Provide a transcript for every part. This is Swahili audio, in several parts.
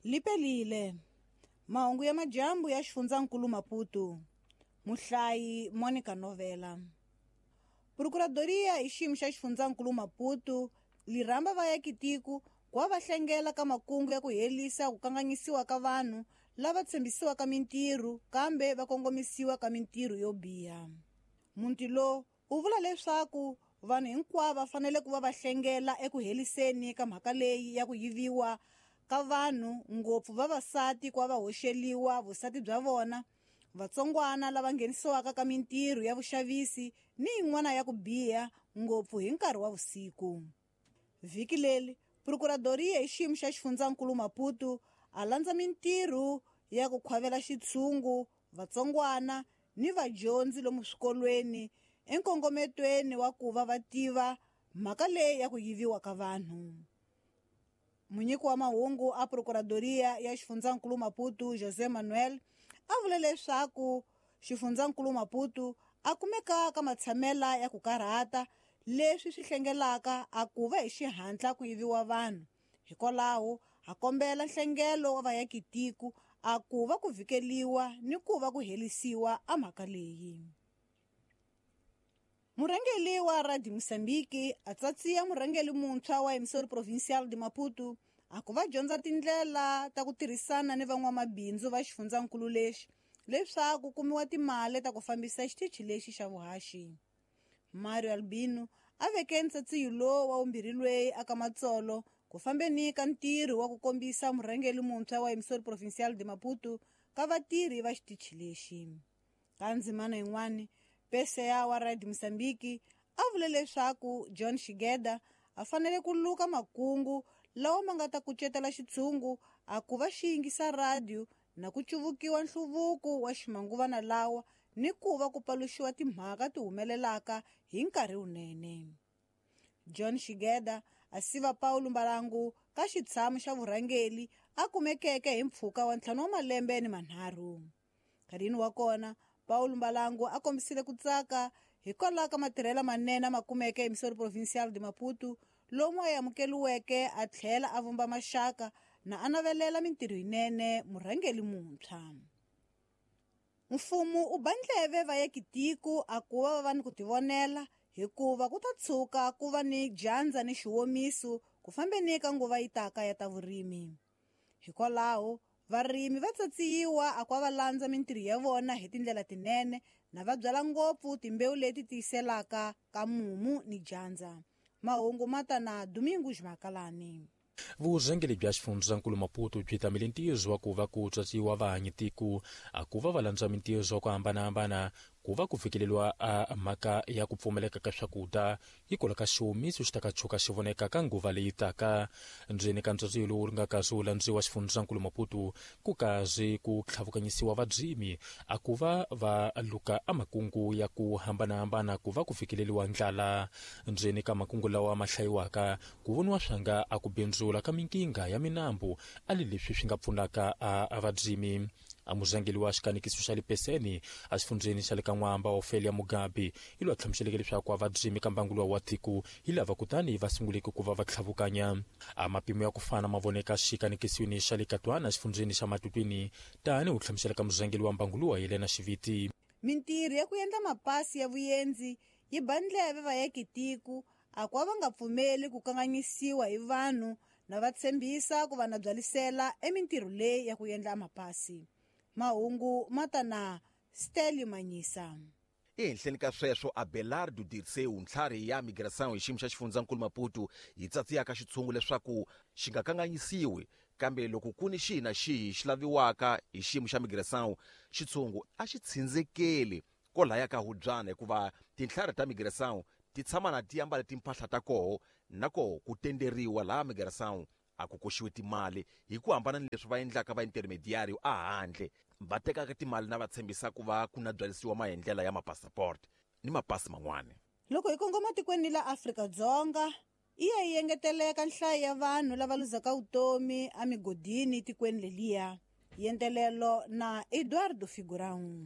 Lipelile mahungu ya majambu ya Xifundzakulu Maputo. Muhlayi Monica Novela. Procuradoria hi xiyimo xa Xifundzakulu Maputo liramba vaakitiko kwa va hlengela ka makungu ya ku helisa ku kanganyisiwa ka vanhu lava tshembisiwa ka mintirho kambe va kongomisiwa ka mintirho yo biha. Munti lo u vula leswaku vanhu hinkwavo va fanele ku va hlengela eku heliseni ka mhaka leyi ya ku yiviwa ka vanhu, ngopfu vavasati kwa va hoxeliwa vusati bya vona, vatsongwana lava nghenisiwaka ka mintirho ya vuxavisi ni yin'wana ya ku biha ngopfu hi nkarhi wa vusiku. Vhiki leri Procuradoria hi xiyimo xa Xifundzakulu Maputo a landza mintirho ya ku khwavela xitshungu vatsongwana ni vadyondzi lomu swikolweni enkongometweni wa ku va tiva mhaka leyi ya ku yiviwa ka vanhu. Munyiki wa mahungu a Procuradoria ya Xifundzakulu Maputo José Manuel a vule leswaku Xifundzakulu Maputo a kumeka ka matshamela ya ku karhata leswi swi hlengelaka a ku va hi xihatla ku yiviwa vanhu. Hikwalaho a kombela nhlengelo wa vaakitiko a ku va ku vhikeliwa ni ku va ku helisiwa a mhaka leyi. Murhangeli wa Radio Mozambique a tsatsiya murhangeli muntshwa wa emisori provincial de Maputo a ku va dyondza tindlela ta ku tirhisana ni van'wamabindzu va xifundzakulu lexi leswaku kumiwa timali ta ku fambisa xitichi lexi xa vuhaxi. Mario Albino a veke ntsatsiyo lowu wa vumbirhi lweyi aka matsolo ku fambeni ka ntirho wa ku kombisa murhangeli muntshwa wa emisori provincial de Maputo ka vatirhi va xitichi lexi. Ka ndzimana yin'wana PCA wa Radio Mozambique a vule leswaku John Shigeda a fanele ku luka makungu lawa ma nga ta kucetela xitshungu a ku va xi yingisa radio na ku cuvukiwa nhluvuko wa ximanguvana lawa ni ku va ku paluxiwa timhaka ti humelelaka hi nkarhi wunene. John Shigeda a siva Paulo Mbalango ka xitshamo xa vurhangeli a kumekeke hi mpfhuka wa 5 wa malembe ni manharhu. Nkarhini wa kona Paulo Mbalango a kombisile ku tsaka hikwalaho ka matirhelo manene ma kumeke emisori provincial de Maputo lomu a amukeliweke a tlhela a vumba maxaka na a navelela mintirho yinene murhangeli muntshwa. Mfumo u ba ndleve vaakitiko a ku va ni ku tivonela hikuva ku ta tshuka ku va ni dyandza ni xiwomiso ku fambeni ka nguva yi taka ya ta vurimi. Hikwalaho varimi va tsatsiyiwa a ku va landza mintirho ya vona hi tindlela tinene na va byala ngopfu timbewu leti tiyiselaka ka mumu ni dyandza. Mahungu mata na Domingos Makalani. Vurhangeli bya Xifundzakulu Maputo byi tamile ntirho wa ku va ku tsatsiwa vaakitiko a ku va va landza mintirho ku hambanahambana ku va ku fikeleliwa a mhaka ya ku pfumeleka ka swakudya hikwalaho ka xihumiso xi ta ka tshuka xi voneka ka nguva leyi taka. Ndzeni ka ntsatsiyo lowu ri nga kazi wu landziwa Xifundzakulu Maputo ku kazi ku tlhavukanyisiwa vabyimi a ku va va luka a makungu ya ku hambanahambana ku va ku fikeleliwa ndlala. Ndzeni ka makungu lawa ma hlayiwaka ku voniwa swanga a ku bindzula ka minkinga ya minambu ali leswi swi nga pfunaka a vabyimi. A murhangeli wa xikanikiso xa le Peseni a xifundzeni xa le ka N'wamba wa Ofelia Mugabe i lo a tlhamuxeleke leswaku a vabyimi ka mbangulo wa tiko hi lava kutani va sunguleke ku va va tlhavukanya. A mapimo ya ku fana ma voneka xikanikisweni xa le Katwana xifundzeni xa Matutwini tani u tlhamuxela ka murhangeli wa mbangulo wa Yelena Xiviti. Mintirho ya ku endla mapasi ya vuyenzi yi ba ndleve vaakitiko a ku va nga pfumeli ku kanganyisiwa hi vanhu na va tshembisa ku va na byalisela emintirho leyi ya ku endla mapasi. Mahungu mata na Steli Manyisa. Ehenhleni ka sweswo Abelardo Dirceu ntlhari ya migração hi xiyimo xa Xifundzakulu Maputo yi tsatsiyaka xitshungu leswaku xi nga kanganyisiwi kambe loko ku ni xihi na xihi xi laviwaka hi xiyimo xa migração xitshungu a xi tshindzelekeli kolaya ka hubyana hikuva tinhlari ta migração ti tshama na ti ambale timphahla ta koho na koho ku tenderiwa laha migração a ku koxiwe timali hi ku hambana ni leswi va endlaka vaintermediário a handle va tekaka timali na va tshembisa ku va ku na byalisiwa mahendlela ya mapassport ni mapasi man'wana. Loko hi kongoma tikweni la Afrika-Dzonga yi engeteleka nhlayo ya vanhu lava luzaka vutomi amigodini tikweni leliya. Yentelelo na Eduardo Figurão.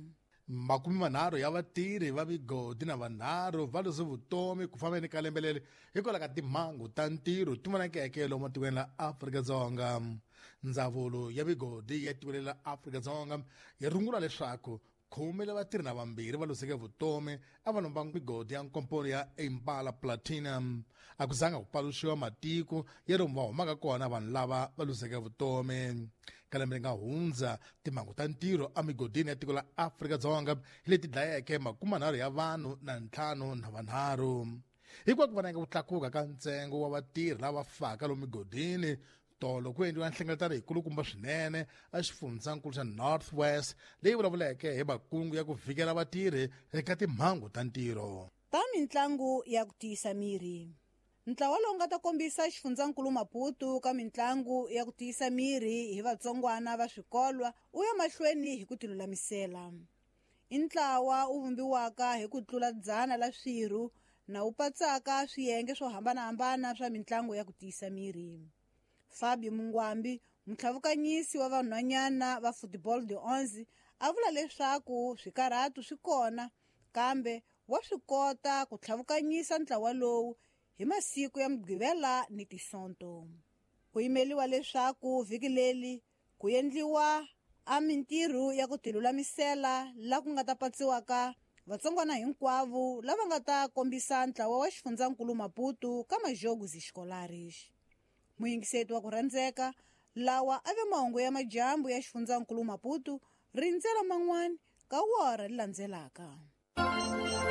30 ya vatirhi va migodi na vanharhu va lose vutomi ku fambeni ka lembe leri hikwalaho ka timhangu ta ntirho ti vonakeke lomu matikweni la Afrika-Dzonga. Ndzawulo ya migodi ya tikweni la Afrika-Dzonga yi rungula leswaku 10 vatirhi na vambirhi va loseke vutomi a va lomba migodi ya nkomponi ya Impala Platinum. A ku zanga ku paluxiwa matiko ya lomu va humaka kona vanhu lava va loseke vutomi. Ka lembe ri nga hundza timhangu ta ntirho amigodini ya tiko la Afrika-Dzonga hi leti dlayeke 30 ya vanhu na 5 na vanharhu. Hikwalaho ku vonaka ku tlakuka ka ntsengo wa vatirhi lava faka lomu migodini, tolo ku endliwa nhlengeletano yikulukumba swinene a xifundzankulu xa North West leyi vulavuleke hi makungu ya ku vhikela vatirhi eka timhangu ta ntirho. Ta mitlangu ya ku tiyisa miri. Ntlawa lowu nga ta kombisa xifundzankulu Maputo ka mitlangu ya ku tiyisa miri hi vatsongwana va swikolwa u ya mahlweni hi ku tilulamisela. I ntlawa wu vumbiwaka hi ku tlula 100 la swirho na wu patsaka swiyenge swo hambanahambana swa mitlangu ya ku tiyisa miri. Fabio Mungwambi, mutlhavukanyisi wa vanhwanyana va Football de 11, a vula leswaku swikarhatu swi kona kambe wa swi kota ku tlhavukanyisa ntlawa lowu hi masiku ya Mugqivela ni Tisonto. Ku yimeliwa leswaku vhiki leli ku endliwa a mintirho ya ku tilulamisela la ku nga ta patsiwaka vatsongwana hinkwavo lava nga ta kombisa ntlawa wa xifundzankulu Maputo ka majogos escolares. Muyingiseti wa ku rhandzeka, lawa a ve mahungu ya madyambu ya xifundzankulu Maputo, rindzela man'wani ka wora li landzelaka.